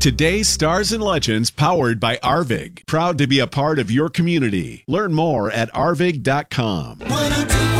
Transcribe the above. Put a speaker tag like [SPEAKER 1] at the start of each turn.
[SPEAKER 1] Today's Stars and Legends, powered by Arvig. Proud to be a part of your community. Learn more at arvig.com.